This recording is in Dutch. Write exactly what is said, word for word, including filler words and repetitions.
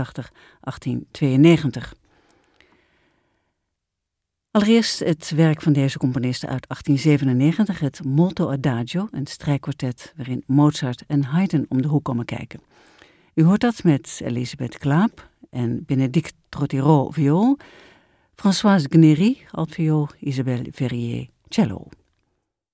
eenentachtig achttien tweeënnegentig. Allereerst het werk van deze componist uit achttien zevenennegentig, het Molto Adagio, een strijkkwartet waarin Mozart en Haydn om de hoek komen kijken. U hoort dat met Elisabeth Klaap en Bénédicte Trottireau viool, Françoise Gnéry altviool, Isabelle Verrier cello.